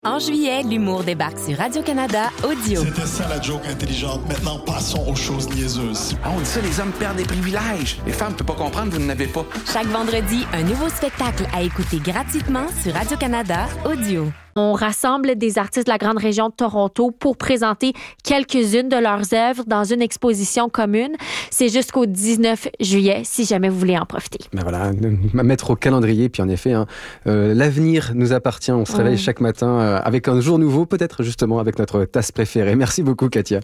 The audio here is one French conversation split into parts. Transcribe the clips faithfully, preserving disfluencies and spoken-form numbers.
En juillet, l'humour débarque sur Radio-Canada Audio. C'était ça la joke intelligente. Maintenant, passons aux choses niaiseuses. Ah, on dit ça, les hommes perdent des privilèges. Les femmes ne peuvent pas comprendre, vous n'en avez pas. Chaque vendredi, un nouveau spectacle à écouter gratuitement sur Radio-Canada Audio. On rassemble des artistes de la grande région de Toronto pour présenter quelques-unes de leurs œuvres dans une exposition commune. C'est jusqu'au dix-neuf juillet, si jamais vous voulez en profiter. Ben voilà, à mettre au calendrier. Puis en effet, hein, euh, l'avenir nous appartient. On se réveille mmh. chaque matin euh, avec un jour nouveau, peut-être justement avec notre tasse préférée. Merci beaucoup, Katia.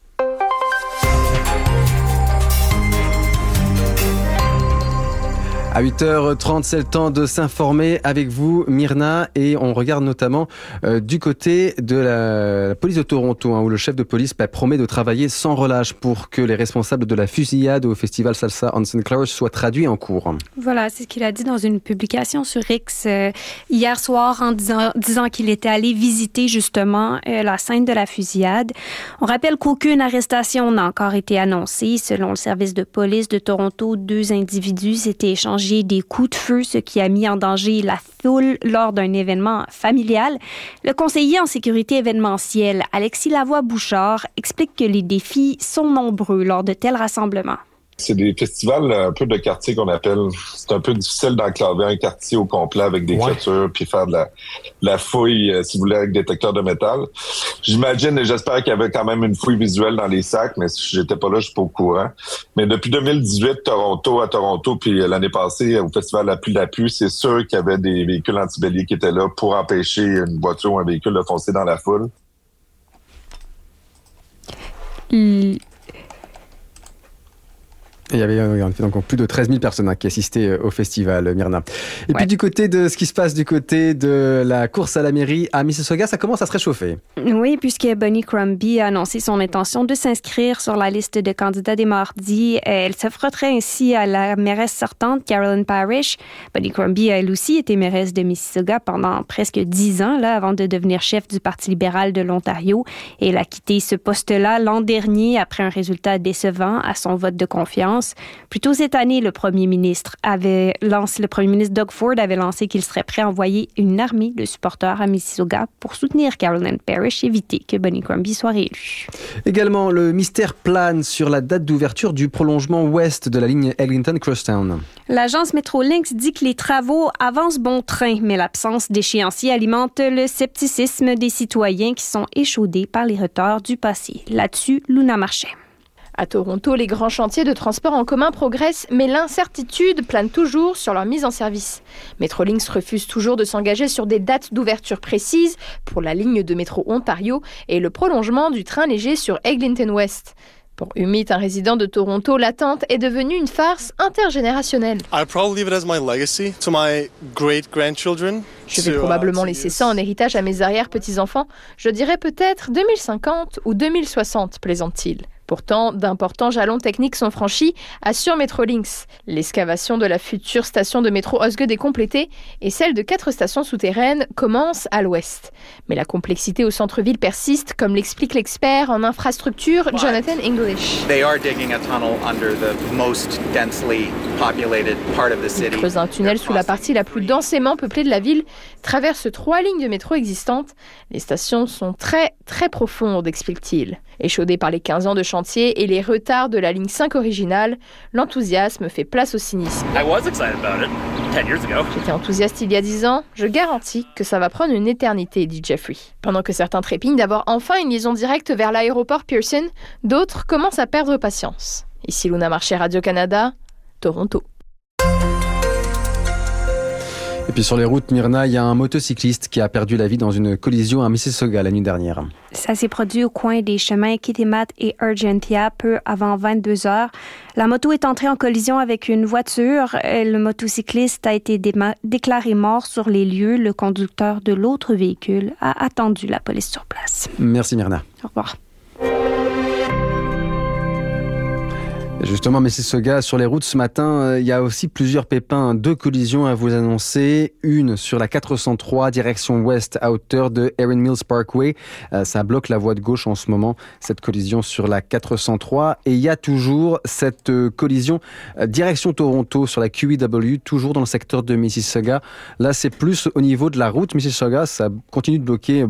À huit heures trente, c'est le temps de s'informer avec vous, Myrna, et on regarde notamment euh, du côté de la, la police de Toronto, hein, où le chef de police bah, promet de travailler sans relâche pour que les responsables de la fusillade au festival Salsa on Saint Clair soient traduits en cours. Voilà, c'est ce qu'il a dit dans une publication sur X euh, hier soir en disant, disant qu'il était allé visiter justement euh, la scène de la fusillade. On rappelle qu'aucune arrestation n'a encore été annoncée. Selon le service de police de Toronto, deux individus s'étaient échangés des coups de feu, ce qui a mis en danger la foule lors d'un événement familial. Le conseiller en sécurité événementielle, Alexis Lavoie-Bouchard, explique que les défis sont nombreux lors de tels rassemblements. C'est des festivals un peu de quartier qu'on appelle. C'est un peu difficile d'enclaver un quartier au complet avec des ouais. clôtures puis faire de la, de la fouille, euh, si vous voulez, avec détecteur de métal. J'imagine et j'espère qu'il y avait quand même une fouille visuelle dans les sacs, mais si j'étais pas là, je suis pas au courant. Mais depuis deux mille dix-huit, Toronto à Toronto, puis l'année passée, au festival Appui l'Appui, c'est sûr qu'il y avait des véhicules antibéliers qui étaient là pour empêcher une voiture ou un véhicule de foncer dans la foule. Mm. Il y avait en fait donc plus de treize mille personnes hein, qui assistaient au festival, Myrna. Et ouais. puis du côté de ce qui se passe du côté de la course à la mairie à Mississauga, ça commence à se réchauffer. Oui, puisque Bonnie Crombie a annoncé son intention de s'inscrire sur la liste de candidats des mardis. Elle se frotterait ainsi à la mairesse sortante, Carolyn Parrish. Bonnie Crombie a elle aussi été mairesse de Mississauga pendant presque dix ans, là, avant de devenir chef du Parti libéral de l'Ontario. Et elle a quitté ce poste-là l'an dernier après un résultat décevant à son vote de confiance. Plus tôt cette année, le premier ministre avait lancé, le premier ministre Doug Ford avait lancé qu'il serait prêt à envoyer une armée de supporters à Mississauga pour soutenir Carolyn Parrish et éviter que Bonnie Crombie soit réélue. Également, le mystère plane sur la date d'ouverture du prolongement ouest de la ligne Eglinton-Crosstown. L'agence Metrolinx dit que les travaux avancent bon train, mais l'absence d'échéancier alimente le scepticisme des citoyens qui sont échaudés par les retards du passé. Là-dessus, Luna Marchais. À Toronto, les grands chantiers de transport en commun progressent, mais l'incertitude plane toujours sur leur mise en service. Metrolinx refuse toujours de s'engager sur des dates d'ouverture précises pour la ligne de métro Ontario et le prolongement du train léger sur Eglinton West. Pour Umit, un résident de Toronto, l'attente est devenue une farce intergénérationnelle. I'd probably leave it as my legacy to my great-grandchildren. Je vais probablement laisser ça en héritage à mes arrière-petits-enfants. Je dirais peut-être deux mille cinquante ou deux mille soixante, plaisante-t-il. Pourtant, d'importants jalons techniques sont franchis, assure Metrolinx. L'excavation de la future station de métro Osgoode est complétée et celle de quatre stations souterraines commence à l'ouest. Mais la complexité au centre-ville persiste, comme l'explique l'expert en infrastructure Jonathan English. They are digging a tunnel under the most densely populated part of the city. Ils creusent un tunnel sous la partie la plus densément peuplée de la ville, traversent trois lignes de métro existantes. Les stations sont très, très profondes, explique-t-il. Échaudé par les quinze ans de chantier et les retards de la ligne cinq originale, l'enthousiasme fait place au cynisme. I was excited about it ten years ago. J'étais enthousiaste il y a dix ans, je garantis que ça va prendre une éternité, dit Jeffrey. Pendant que certains trépignent d'avoir enfin une liaison directe vers l'aéroport Pearson, d'autres commencent à perdre patience. Ici Luna Marchais, Radio-Canada, Toronto. Et puis sur les routes, Myrna, il y a un motocycliste qui a perdu la vie dans une collision à Mississauga la nuit dernière. Ça s'est produit au coin des chemins Kitimat et Argentia peu avant vingt-deux heures. La moto est entrée en collision avec une voiture. Le motocycliste a été déma- déclaré mort sur les lieux. Le conducteur de l'autre véhicule a attendu la police sur place. Merci Myrna. Au revoir. Justement, Mississauga, sur les routes ce matin, il y a aussi plusieurs pépins, deux collisions à vous annoncer. Une sur la quatre cent trois, direction ouest, à hauteur de Erin Mills Parkway. Ça bloque la voie de gauche en ce moment, cette collision sur la quatre cent trois. Et il y a toujours cette collision direction Toronto sur la Q E W, toujours dans le secteur de Mississauga. Là, c'est plus au niveau de la route Mississauga, ça continue de bloquer